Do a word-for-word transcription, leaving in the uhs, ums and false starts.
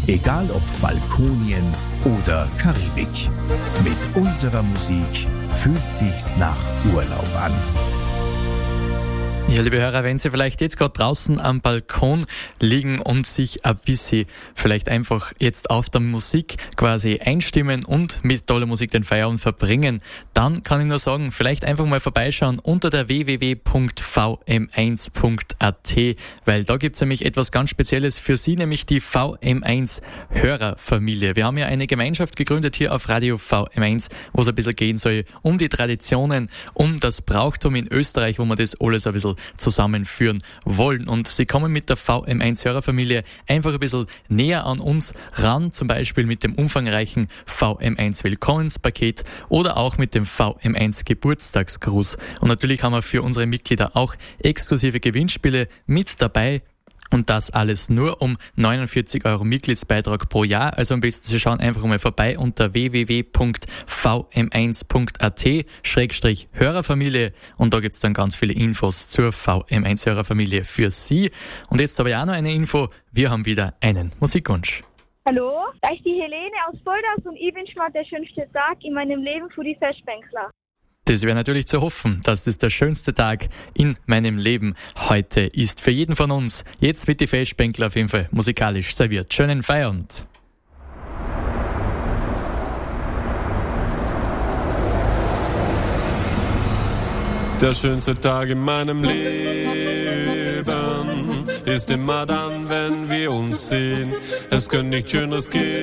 Egal ob Balkonien oder Karibik. Mit unserer Musik fühlt sich's nach Urlaub an. Ja, liebe Hörer, wenn Sie vielleicht jetzt gerade draußen am Balkon liegen und sich ein bisschen vielleicht einfach jetzt auf der Musik quasi einstimmen und mit toller Musik den Feierabend verbringen, dann kann ich nur sagen, vielleicht einfach mal vorbeischauen unter der w w w punkt v m eins punkt a t, weil da gibt's nämlich etwas ganz Spezielles für Sie, nämlich die V M eins Hörerfamilie. Wir haben ja eine Gemeinschaft gegründet hier auf Radio V M eins, wo es ein bisschen gehen soll um die Traditionen, um das Brauchtum in Österreich, wo wir das alles ein bisschen zusammenführen wollen. Und Sie kommen mit der V M eins Hörerfamilie einfach ein bisschen näher an uns ran, zum Beispiel mit dem umfangreichen V M eins Willkommenspaket oder auch mit dem V M eins Geburtstagsgruß. Und natürlich haben wir für unsere Mitglieder auch exklusive Gewinnspiele mit dabei. Und das alles nur um neunundvierzig Euro Mitgliedsbeitrag pro Jahr. Also am besten Sie schauen einfach mal vorbei unter w w w punkt v m eins punkt a t Schrägstrich Hörerfamilie. Und da gibt's dann ganz viele Infos zur V M eins Hörerfamilie für Sie. Und jetzt habe ich auch noch eine Info. Wir haben wieder einen Musikwunsch. Hallo, da ist die Helene aus Volldas und ich wünsche mir der schönste Tag in meinem Leben für die Festbänkler. Das wäre natürlich zu hoffen, dass das der schönste Tag in meinem Leben heute ist. Für jeden von uns. Jetzt mit die Festbänkler auf jeden Fall musikalisch serviert. Schönen Feierabend. Der schönste Tag in meinem Leben ist immer dann, wenn wir uns sehen. Es könnte nicht Schöneres geben.